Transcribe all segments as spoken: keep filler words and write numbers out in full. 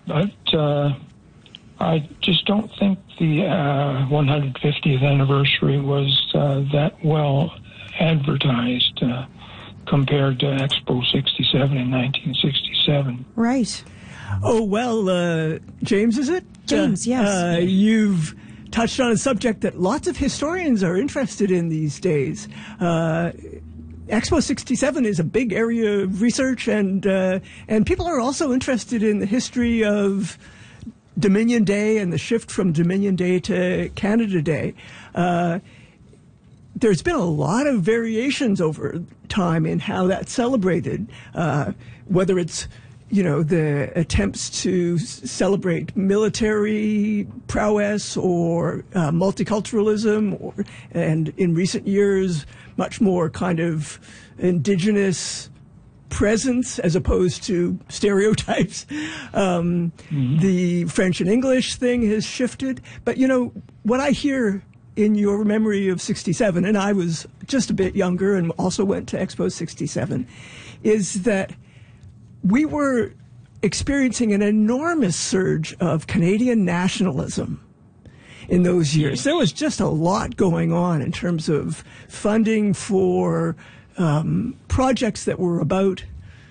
but uh, I just don't think the uh, one hundred fiftieth anniversary was uh, that well advertised uh, compared to Expo sixty-seven in nineteen sixty-seven. Right. Oh, well, uh, James, is it? James, uh, yes. Uh, you've touched on a subject that lots of historians are interested in these days. Uh, Expo sixty-seven is a big area of research, and uh, and people are also interested in the history of Dominion Day and the shift from Dominion Day to Canada Day. Uh, there's been a lot of variations over time in how that's celebrated, uh, whether it's you know, the attempts to s- celebrate military prowess or uh, multiculturalism, or, and in recent years, much more kind of indigenous presence as opposed to stereotypes. Um, mm-hmm. The French and English thing has shifted. But, you know, what I hear in your memory of sixty-seven, and I was just a bit younger and also went to Expo sixty-seven, is that we were experiencing an enormous surge of Canadian nationalism in those years. There was just a lot going on in terms of funding for um, projects that were about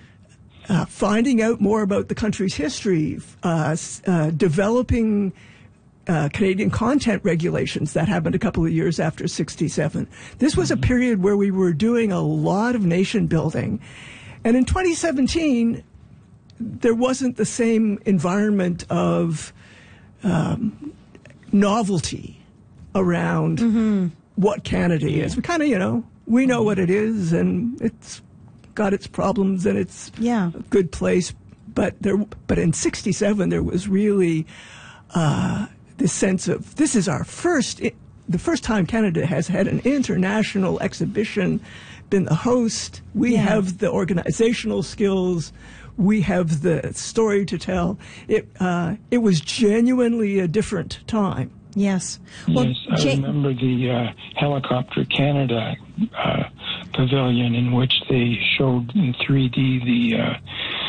uh, finding out more about the country's history, uh, uh, developing uh, Canadian content regulations. That happened a couple of years after sixty-seven. This was a period where we were doing a lot of nation building. And in twenty seventeen, there wasn't the same environment of um, novelty around mm-hmm. what Canada is. We kind of, you know, we know what it is, and it's got its problems, and it's yeah. a good place. But there, but in sixty-seven, there was really uh, this sense of this is our first, the first time Canada has had an international exhibition. Been the host. We yeah. have the organizational skills. We have the story to tell. It uh, it was genuinely a different time. Yes. Well, yes, I J- remember the uh, Helicopter Canada uh, pavilion in which they showed in three D the uh,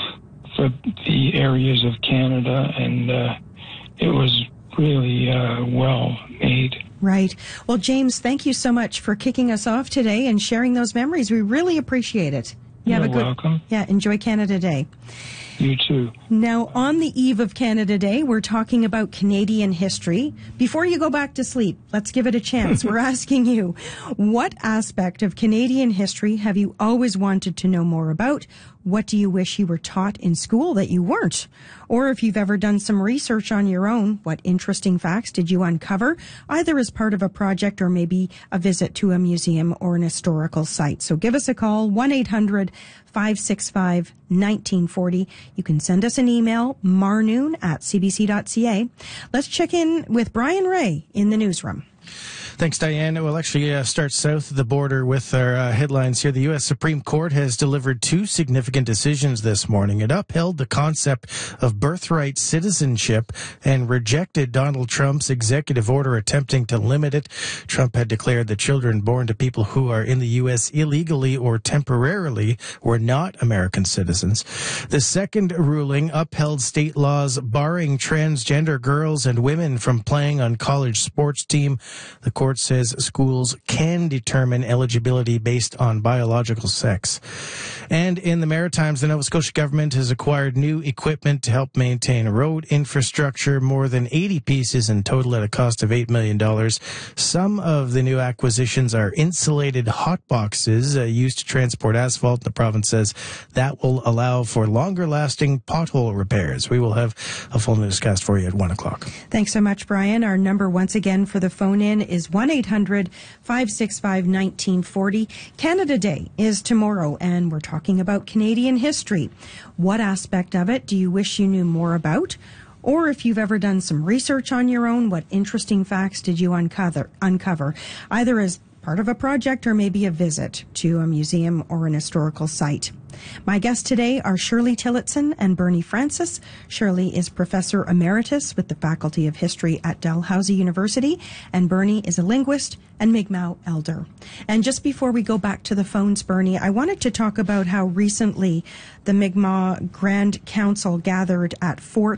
the, the areas of Canada, and uh, it was really uh, well made. Right. Well, James, thank you so much for kicking us off today and sharing those memories. We really appreciate it. You You're have a good, welcome. Yeah, enjoy Canada Day. You too. Now, on the eve of Canada Day, we're talking about Canadian history. Before you go back to sleep, let's give it a chance. We're asking you, what aspect of Canadian history have you always wanted to know more about? What do you wish you were taught in school that you weren't? Or if you've ever done some research on your own, what interesting facts did you uncover, either as part of a project or maybe a visit to a museum or an historical site? So give us a call, one eight hundred five six five one nine four zero. You can send us an email, marnoon at c b c dot c a. Let's check in with Brian Ray in the newsroom. Thanks, Diane. We'll actually uh, start south of the border with our uh, headlines here. The U S Supreme Court has delivered two significant decisions this morning. It upheld the concept of birthright citizenship and rejected Donald Trump's executive order attempting to limit it. Trump had declared that children born to people who are in the U S illegally or temporarily were not American citizens. The second ruling upheld state laws barring transgender girls and women from playing on college sports team. The court says schools can determine eligibility based on biological sex. And in the Maritimes, the Nova Scotia government has acquired new equipment to help maintain road infrastructure, more than eighty pieces in total at a cost of eight million dollars. Some of the new acquisitions are insulated hot boxes uh, used to transport asphalt. The province says that will allow for longer-lasting pothole repairs. We will have a full newscast for you at one o'clock. Thanks so much, Brian. Our number once again for the phone-in is one eight hundred five six five one nine four zero. Canada Day is tomorrow, and we're talking about Canadian history. What aspect of it do you wish you knew more about? Or if you've ever done some research on your own, what interesting facts did you uncover, uncover either as part of a project or maybe a visit to a museum or an historical site? My guests today are Shirley Tillotson and Bernie Francis. Shirley is Professor Emeritus with the Faculty of History at Dalhousie University, and Bernie is a linguist and Mi'kmaq elder. And just before we go back to the phones, Bernie, I wanted to talk about how recently the Mi'kmaq Grand Council gathered at Fort